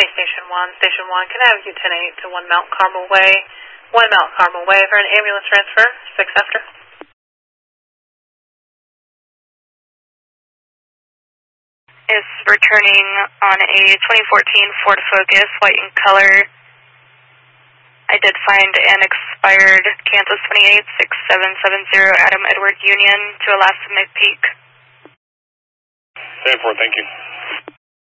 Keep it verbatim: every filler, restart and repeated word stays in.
County Station one. Station one, can I have you ten eight to one Mount Carmel Way, one Mount Carmel Way for an ambulance transfer, six after. Is returning on a twenty fourteen Ford Focus, white in color. I did find an expired Kansas twenty-eight six seven seven zero Adam Edward Union to Alaska McPeak. ten four, thank you.